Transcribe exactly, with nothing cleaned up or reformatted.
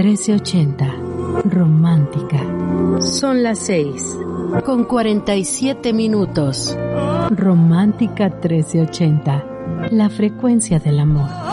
trece ochenta. Romántica. Son las seis con cuarenta y siete minutos. Romántica trece ochenta. La frecuencia del amor.